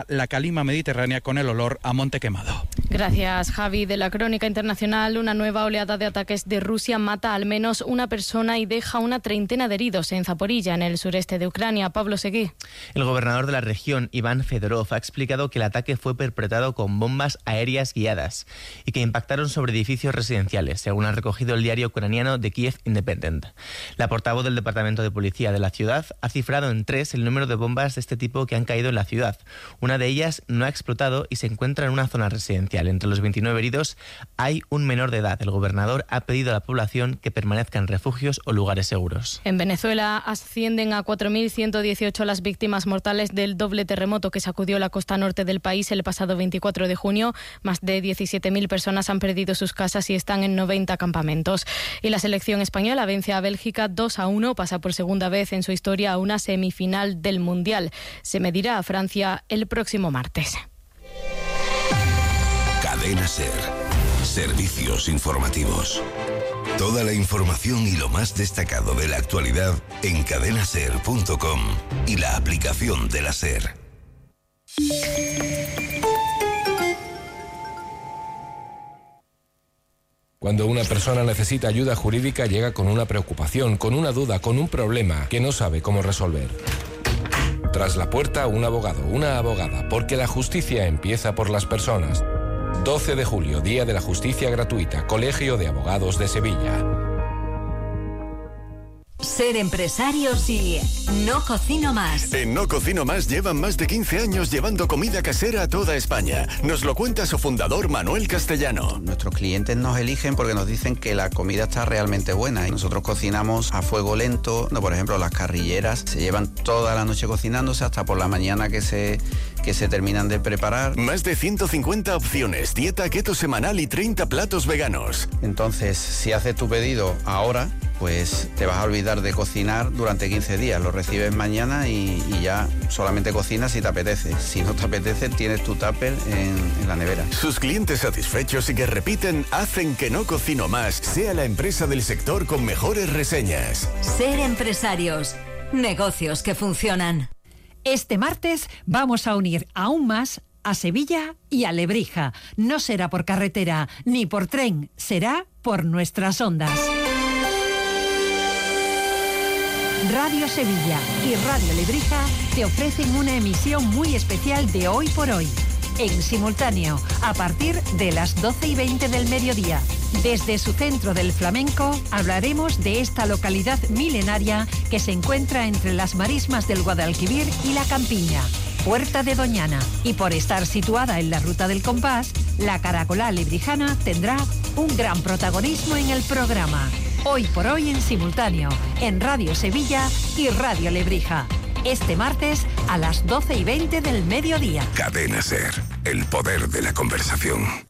la calima mediterránea con el olor a monte quemado. Gracias, Javi. De la crónica internacional, una nueva oleada de ataques de Rusia mata al menos una persona y deja una treintena de heridos en Zaporilla, en el sureste de Ucrania. Pablo Seguí. El gobernador de la región, Iván Fedorov, ha explicado que el ataque fue perpetrado con bombas aéreas guiadas y que impactaron sobre edificios residenciales, según ha recogido el diario ucraniano The Kiev Independent. La portavoz del Departamento de Policía de la ciudad ha cifrado en 3 el número de bombas de este tipo que han caído en la ciudad. Una de ellas no ha explotado y se encuentra en una zona residencial. Entre los 29 heridos hay un menor de edad. El gobernador ha pedido a la población que permanezca en refugios o lugares seguros. En Venezuela ascienden a 4.118 las víctimas mortales del doble terremoto que sacudió la costa norte del país el pasado 24 de junio. Más de 17.000 personas han perdido sus casas y están en 90 campamentos. Y la selección española vence a Bélgica 2-1, pasa por segunda vez en su historia a una semifinal del Mundial. Se medirá a Francia el próximo martes. Cadena SER. Servicios informativos. Toda la información y lo más destacado de la actualidad en cadenaser.com y la aplicación de la SER. Cuando una persona necesita ayuda jurídica, llega con una preocupación, con una duda, con un problema que no sabe cómo resolver. Tras la puerta, un abogado, una abogada, porque la justicia empieza por las personas. 12 de julio, Día de la Justicia Gratuita, Colegio de Abogados de Sevilla. Ser empresarios y No Cocino Más. En No Cocino Más llevan más de 15 años llevando comida casera a toda España. Nos lo cuenta su fundador, Manuel Castellano. Nuestros clientes nos eligen porque nos dicen que la comida está realmente buena. Y nosotros cocinamos a fuego lento. Por ejemplo, las carrilleras se llevan toda la noche cocinándose hasta por la mañana que se terminan de preparar. Más de 150 opciones, dieta keto semanal y 30 platos veganos. Entonces, si haces tu pedido ahora, pues te vas a olvidar de cocinar durante 15 días. Lo recibes mañana y ya solamente cocinas si te apetece. Si no te apetece, tienes tu tupper en la nevera. Sus clientes satisfechos y que repiten hacen que No Cocino Más sea la empresa del sector con mejores reseñas. Ser empresarios. Negocios que funcionan. Este martes vamos a unir aún más a Sevilla y a Lebrija. No será por carretera ni por tren, será por nuestras ondas. Radio Sevilla y Radio Lebrija te ofrecen una emisión muy especial de Hoy por Hoy, en simultáneo, a partir de las 12:20 del mediodía. Desde su centro del flamenco hablaremos de esta localidad milenaria que se encuentra entre las marismas del Guadalquivir y la Campiña, Puerta de Doñana. Y por estar situada en la ruta del compás, la caracolá lebrijana tendrá un gran protagonismo en el programa. Hoy por Hoy en simultáneo, en Radio Sevilla y Radio Lebrija. Este martes a las 12:20 del mediodía. Cadena SER, el poder de la conversación.